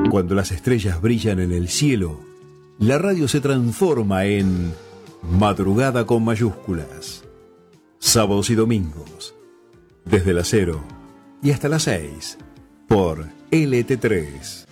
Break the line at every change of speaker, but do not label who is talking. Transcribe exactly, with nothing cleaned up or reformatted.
Cuando las estrellas brillan en el cielo, la radio se transforma en madrugada con mayúsculas. Sábados y domingos, desde las cero y hasta las seis, por L T tres.